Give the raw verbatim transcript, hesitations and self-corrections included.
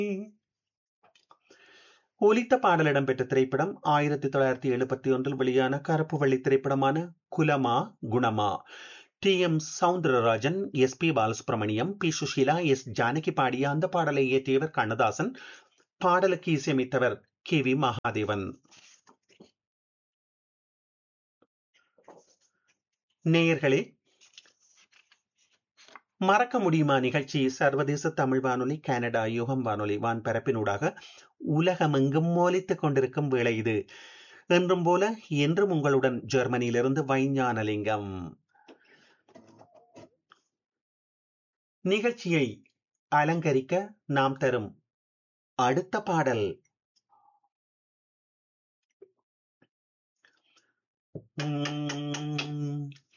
ஒலித்த பாடல் இடம்பெற்ற திரைப்படம் ஆயிரத்தி தொள்ளாயிரத்தி எழுபத்தி ஒன்றில் வெளியான கருப்பு வெள்ளி திரைப்படமான குலமா குணமா. D M Soundararajan, S B Balasubramaniam, B Sushila, S Janaki பாடிய அந்த பாடலை இயற்றியவர் கண்ணதாசன். பாடலுக்கு இசையமைத்தவர் கே வி மகாதேவன். நேயர்களே, மறக்க முடியுமா நிகழ்ச்சி சர்வதேச தமிழ் வானொலி, கனடா யுகம் வானொலி வான்பரப்பினூடாக உலகமெங்கும் மோலித்துக் கொண்டிருக்கும் வேளை இது. என்றும் போல என்றும் உங்களுடன் ஜெர்மனியிலிருந்து வைஞானலிங்கம். நிகழ்ச்சியை அலங்கரிக்க நாம் தரும் அடுத்த பாடல் உம்